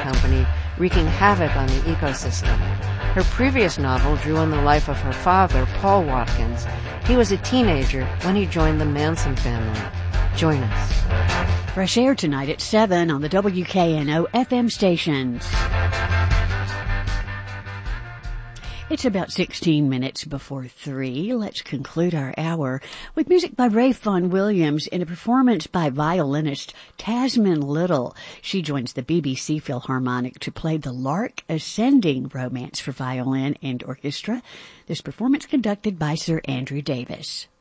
company, wreaking havoc on the ecosystem. Her previous novel drew on the life of her father, Paul Watkins. He was a teenager when he joined the Manson family. Join us. Fresh air tonight at 7 on the WKNO FM stations. It's about 16 minutes before 3. Let's conclude our hour with music by Ray Vaughan Williams in a performance by violinist Tasman Little. She joins the BBC Philharmonic to play the Lark Ascending Romance for violin and orchestra. This performance conducted by Sir Andrew Davis.